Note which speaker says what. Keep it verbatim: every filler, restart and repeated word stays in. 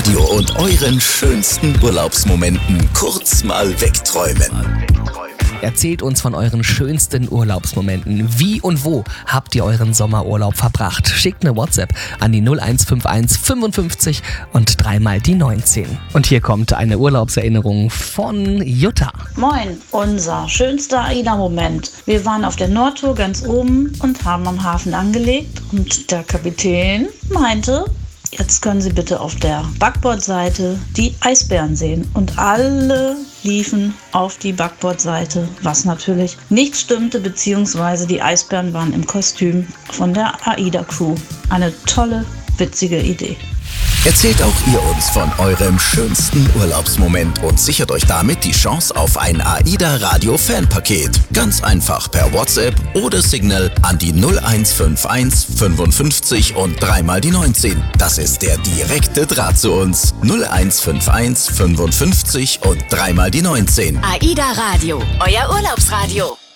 Speaker 1: Radio und euren schönsten Urlaubsmomenten kurz mal wegträumen.
Speaker 2: Erzählt uns von euren schönsten Urlaubsmomenten. Wie und wo habt ihr euren Sommerurlaub verbracht? Schickt eine WhatsApp an die null eins fünf eins fünfundfünfzig und dreimal die neunzehn. Und hier kommt eine Urlaubserinnerung von Jutta.
Speaker 3: Moin, unser schönster AIDA-Moment. Wir waren auf der Nordtour ganz oben und haben am Hafen angelegt und der Kapitän meinte, jetzt können Sie bitte auf der Backbordseite die Eisbären sehen. Und alle liefen auf die Backbordseite, was natürlich nicht stimmte, beziehungsweise die Eisbären waren im Kostüm von der AIDA-Crew. Eine tolle, witzige Idee.
Speaker 1: Erzählt auch ihr uns von eurem schönsten Urlaubsmoment und sichert euch damit die Chance auf ein AIDA-Radio-Fanpaket. Ganz einfach per WhatsApp oder Signal an die null eins fünf eins fünfundfünfzig und dreimal die neunzehn. Das ist der direkte Draht zu uns. null eins fünf eins fünfundfünfzig und dreimal die neunzehn.
Speaker 4: AIDA Radio, euer Urlaubsradio.